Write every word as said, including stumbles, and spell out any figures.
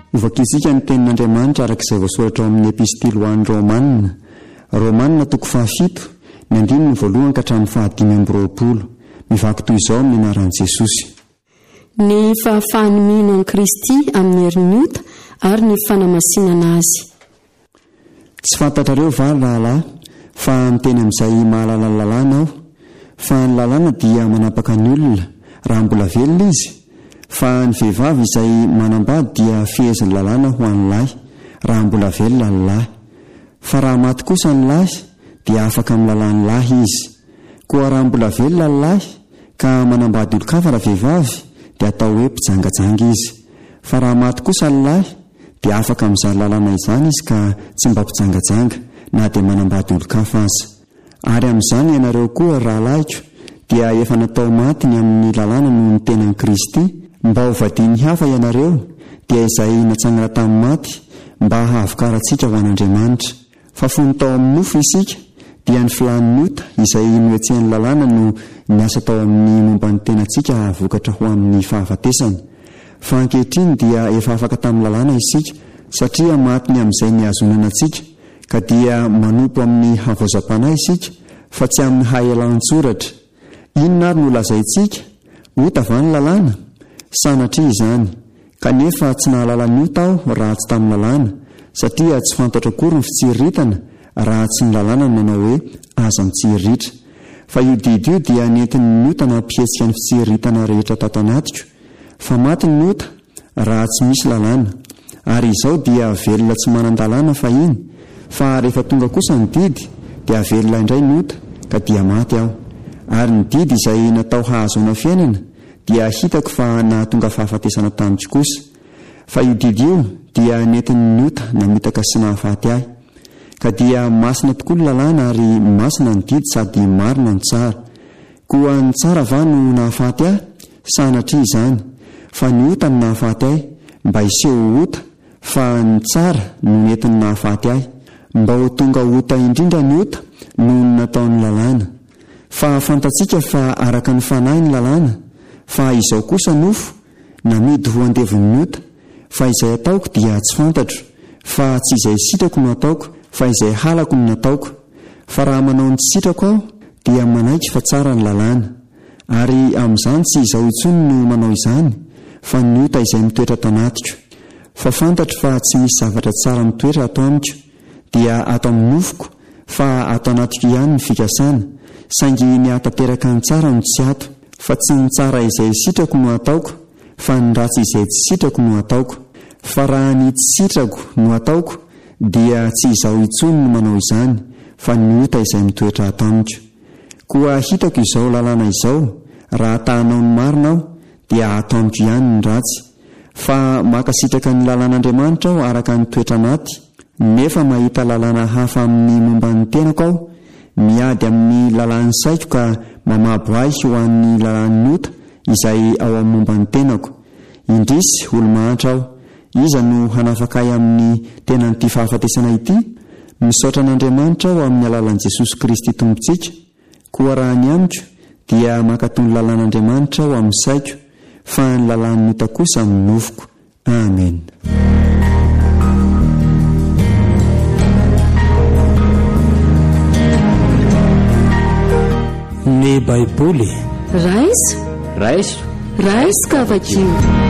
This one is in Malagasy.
Ovakitsika ny tenin'Andriamanitra arak'izay voasoratra ao amin'ny epistily ho an'ny Romanina. Romanina toko fahafito ny andininy voalohany ka hatramin'ny fahadimy amby roapolo. Mivaky toy izao amin'ny anaran'i Jesosy. Ny fahafahany mino an Kristy amin'ny herin'ny ota ary ny fanamasinana azy. Tsy fantatrareo va rahalahy fa miteny amin'izay mahalala ny lalàna aho, fa ny lalàna dia manapaka ny olona raha mbola velona izy, fa ny vehivavy izay manambady dia feheziny lalàna ho an'ny lahy raha mbola velona ny lahy, fa raha maty kosa ny lahy dia afaka milalàn'ny lahy izy. Koa raha mbola velona ny lahy ka manambady olo-kafa raha vehivavy dia atao hoe mpijangajanga izy, fa raha maty kosa ny lahy dia afaka amin'izany lalàna izany izy ka tsy mba mpijangajanga na dia manambady olo-kafa aza. Ary amin'izany ianareo koa rahalahiko dia efa natao maty ny amin'ny lalàna noho ny tenan'i Kristy, mba ho vadian'ny hafa ianareo dia izay natsangana tamin'ny maty mba hahavokarantsika ho an'Andriamanitra. Fa fony tao amin'ny nofo isika dia ny filan'ny ota izay noetsehan'ny lalàna no niasa tao amin'ny momba ny tenantsika vokatra ho amin'ny fahafatesana. Fa ankehitriny dia efa afaka tamin'ny lalàna isika satria maty ny amin'izay nihazonana antsika, ka dia manompo amin'ny havaozam-panahy isika fa tsy amin'ny hahelan-tsoratra. Inona ary no lazaintsika? Ota va ny lalàna? Sanatria izany. Kanefa tsy nahalala ny ota aho raha tsy tamin'ny lalàna, satria tsy fantatra akory ny fitsiriritana raha tsy ny lalàna no nanao hoe aza mitsiritra. Fa io didy io dia nentin'ny ota na mpietsika ny fitsiriritana rehetra tato anatiko. Fa maty ny ota raha tsy misy lalàna, ary izao dia velona tsy manan-dalàna fa iny, fa rehefa tonga kosa ny didy dia velona indray ny ota ka dia maty aho. Ary ny didy izay natao hahazoana fiainana dia hitako fa nahatonga fahafatesana tamiko kosa. Fa io didy io dia nentin'ny ota namitaka sy nahafaty ahy, ka dia masina tokoa ny lalàna ary masina ny didy sady marina ny tsara. Koa ny tsara va no nahafaty ahy? Sanatria izany. Fa ny ota no nahafaty ahy mba hiseho ota, fa ny tsara no nentin'ny nahafaty ahy mba ho tonga ota indrindra ny ota noho ny nataon'ny lalàna. Fa fantatsika fa araka ny fanahy ny lalàna, fa izao kosa nofo namidy ho andevon'ny ota. Fa izay ataoko dia tsy fantatro, fa tsy izay sitrako no ataoko fa izay halako no nataoko. Fa raha manao ny tsy sitrako aho dia manaiky fa tsara ny lalàna, ary amin'izany tsy izao intsony no manao izany fa ny ota izay mitoetra ato anatiko. Fa fantatro fa tsy misy zavatra tsara mitoetra ato amiko dia ato amin'ny nofoko, fa ato anatiko ihany ny fikasana, saingy ny atateraka ny tsara no tsy ato. Fa tsy ny tsara izay sitrako no ataoko, fa ny ratsy izay tsy sitrako no ataoko. Fa raha ny tsy sitrako no ataoko dia tsy izao intsony no manao izany fa ny ota izay mitoetra ato amiko. Koa hitako izao lalàna izao, raha tahanao ny marina aho dia ato amiko ihany ny ratsy. Fa makasitraka ny lalàn'Andriamanitra aho araka ny toetra anaty, nefa mahita lalàna hafa amin'ny momba ny tenako aho, miady amin'ny lalàn'ny saiko ka mamabo ahy ho an'ny lalàn'ny ota izay ao amin'ny momba ny tenako. Indrisy olo-mahantra aho, iza no hanafaka ahy amin'ny tenan'ity fahafatesana ity? Misaotra an'Andriamanitra aho amin'ny alalan'i Jesosy Kristy tompontsika. Koa raha ny amiko dia makatony ny lalàn'Andriamanitra aho amin'ny saiko, fa ny lalàn'ny ota kosa amin'ny nofoko. Amen. Ny Baiboly. Raiso. Raiso. Raiso ka vakio.